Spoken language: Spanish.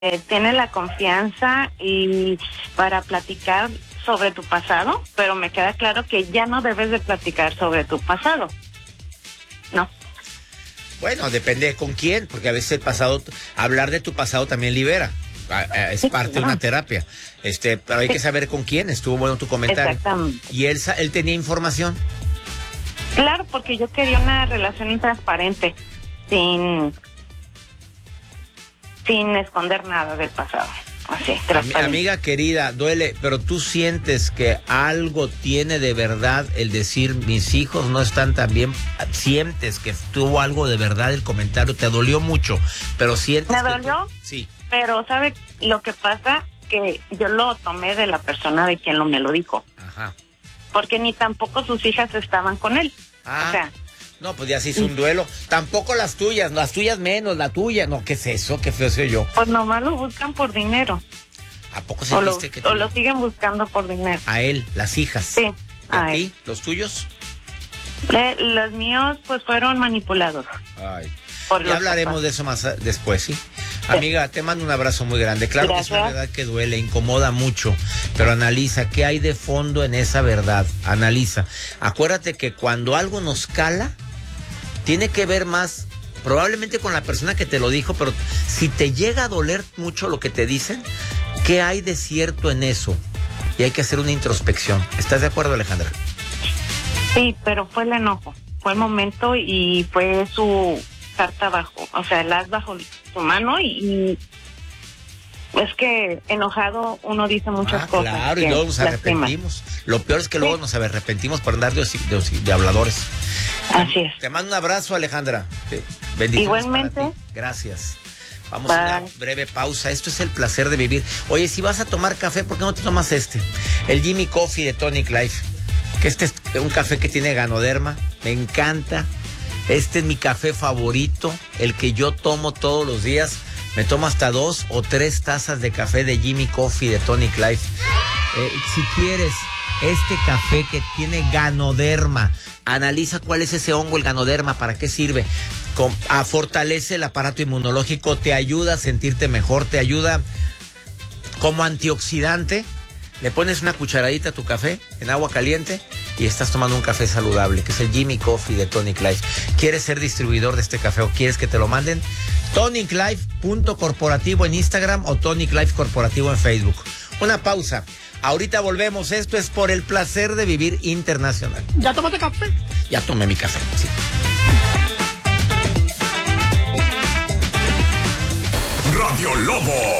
tiene la confianza y para platicar sobre tu pasado, pero me queda claro que ya no debes de platicar sobre tu pasado. No. Bueno, depende con quién, porque a veces el pasado, hablar de tu pasado también libera. Es parte de una terapia. Pero hay que saber con quién. Estuvo bueno tu comentario. Exactamente. ¿Y él tenía información? Claro, porque yo quería una relación transparente, sin esconder nada del pasado. Así, transparente. Amiga querida, duele, pero tú sientes que algo tiene de verdad el decir mis hijos no están tan bien. Sientes que tuvo algo de verdad el comentario, te dolió mucho, pero sientes. ¿Me dolió? Sí. Pero, ¿sabe lo que pasa? Que yo lo tomé de la persona de quien me lo dijo. Ajá. Porque ni tampoco sus hijas estaban con él. O sea. No, pues ya se hizo un duelo. Tampoco las tuyas menos, la tuya. No, ¿qué es eso? Qué feo soy yo. Pues nomás lo buscan por dinero. ¿A poco se viste que o lo siguen buscando por dinero. A él, las hijas. Sí. ¿A ti? ¿Los tuyos? Los míos, pues, fueron manipulados. Ay. Ya hablaremos de eso más después, ¿sí? Amiga, te mando un abrazo muy grande. Claro. Gracias. Que es una verdad que duele, incomoda mucho, pero analiza qué hay de fondo en esa verdad. Analiza. Acuérdate que cuando algo nos cala, tiene que ver más probablemente con la persona que te lo dijo, pero si te llega a doler mucho lo que te dicen, ¿qué hay de cierto en eso? Y hay que hacer una introspección. ¿Estás de acuerdo, Alejandra? Sí, pero fue el enojo. Fue el momento y fue su carta bajo, o sea, el as bajo su mano y es que enojado uno dice muchas cosas. Claro, y luego nos arrepentimos. Lo peor es que luego nos arrepentimos por andar de habladores. Así es. Te mando un abrazo, Alejandra. Bendiciones. Igualmente. Para ti. Gracias. Vamos a una breve pausa. Esto es el placer de vivir. Oye, si vas a tomar café, ¿por qué no te tomas el Jimmy Coffee de Tonic Life? Que es un café que tiene ganoderma. Me encanta. Este es mi café favorito, el que yo tomo todos los días. Me tomo hasta 2 o 3 tazas de café de Jimmy Coffee de Tonic Life. Si quieres este café que tiene ganoderma, analiza cuál es ese hongo, el ganoderma, para qué sirve. Fortalece el aparato inmunológico, te ayuda a sentirte mejor, te ayuda como antioxidante. Le pones una cucharadita a tu café en agua caliente y estás tomando un café saludable, que es el Jimmy Coffee de Tonic Life. ¿Quieres ser distribuidor de este café o quieres que te lo manden? toniclife.corporativo en Instagram o Tonic Life Corporativo en Facebook. Una pausa. Ahorita volvemos. Esto es por el placer de vivir internacional. ¿Ya tomaste café? Ya tomé mi café, sí. Radio Lobo.